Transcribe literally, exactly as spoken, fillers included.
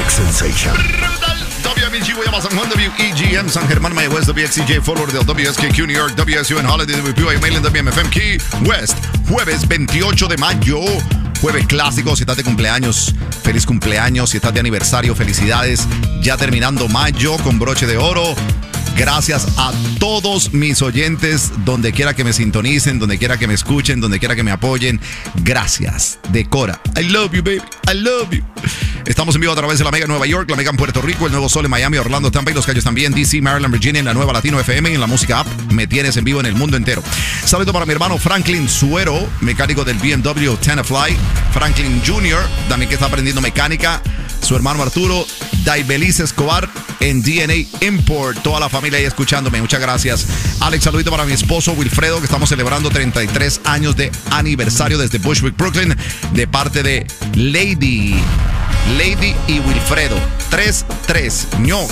music sensation. W M E G, Guayama, San Juan, W E G M, San Germán, Mayagüez, W X C J, Fort Lauderdale, W S K Q, New York, W S U N Holiday, W P Y, Mainland, W M F M, Key West. Jueves veintiocho de mayo. Jueves clásico, si estás de cumpleaños, feliz cumpleaños. Si estás de aniversario, felicidades. Ya terminando mayo con broche de oro. Gracias a todos mis oyentes, donde quiera que me sintonicen, donde quiera que me escuchen, donde quiera que me apoyen. Gracias. De Cora. I love you, baby. I love you. Estamos en vivo a través de la Mega en Nueva York, la Mega en Puerto Rico, el Nuevo Sol en Miami, Orlando, Tampa y Los Cayos también, D C, Maryland, Virginia, en la nueva Latino F M y en la música app. Me tienes en vivo en el mundo entero. Saludo para mi hermano Franklin Suero, mecánico del B M W Tenafly. Franklin junior, también que está aprendiendo mecánica. Su hermano Arturo, Daibeliz Escobar en D N A Import. Toda la familia ahí escuchándome. Muchas gracias. Alex, saludito para mi esposo Wilfredo, que estamos celebrando treinta y tres años de aniversario desde Bushwick, Brooklyn, de parte de Lady. Lady y Wilfredo. tres tres. ño,